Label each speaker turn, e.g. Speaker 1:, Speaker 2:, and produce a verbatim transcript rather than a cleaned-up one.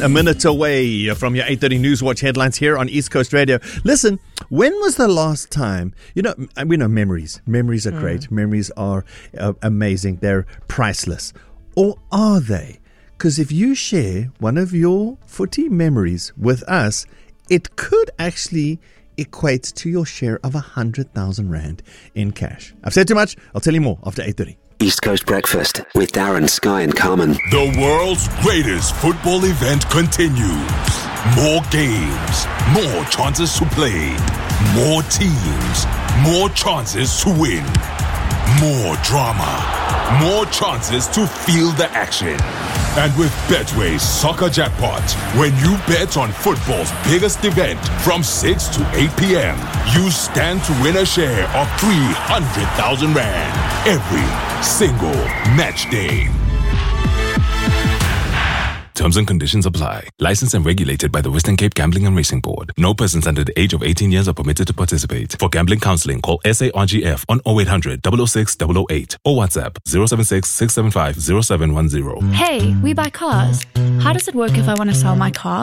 Speaker 1: a minute away from your eight thirty Newswatch headlines here on East Coast Radio. Listen, when was the last time, you know, we know memories. Memories are mm. great. Memories are uh, amazing. They're priceless. Or are they? Because if you share one of your footy memories with us, it could actually equate to your share of one hundred thousand rand in cash. I've said too much. I'll tell you more after eight thirty.
Speaker 2: East Coast Breakfast with Darren, Sky and Carmen.
Speaker 3: The world's greatest football event continues. More games, more chances to play, more teams, more chances to win, more drama, more chances to feel the action. And with Betway's Soccer Jackpot, when you bet on football's biggest event from six to eight p.m., you stand to win a share of three hundred thousand rand every single match day. Terms and conditions apply. Licensed and regulated by the Western Cape Gambling and Racing Board. No persons under the age of eighteen years are permitted to participate. For gambling counseling, call S A R G F on oh eight hundred, double oh six, double oh eight or WhatsApp zero seven six, six seven five, zero seven one zero.
Speaker 4: Hey, we buy cars. How does it work if I want to sell my car?